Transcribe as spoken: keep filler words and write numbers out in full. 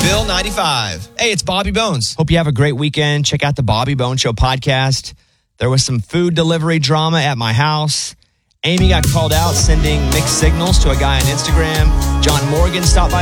Bill ninety-five. Hey, it's Bobby Bones. Hope you have a great weekend. Check out the Bobby Bones Show podcast. There was some food delivery drama at my house. Amy got called out sending mixed signals to a guy on Instagram. John Morgan stopped by